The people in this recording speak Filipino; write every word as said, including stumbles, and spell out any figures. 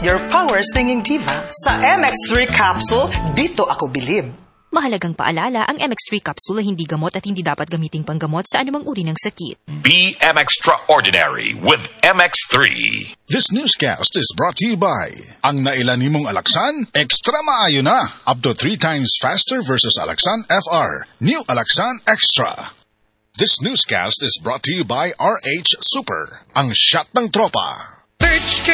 Your power singing diva. Sa M X three capsule, dito ako bilib. Mahalagang paalala, ang M X three capsule ay hindi gamot at hindi dapat gamiting panggamot sa anumang uri ng sakit. Be M Extraordinary with M X three. This newscast is brought to you by ang nailan nimong Alaxan, extra maayo na. Up to three times faster versus Alaxan F R. New Alaxan Extra. This newscast is brought to you by R H Super, ang shot ng tropa.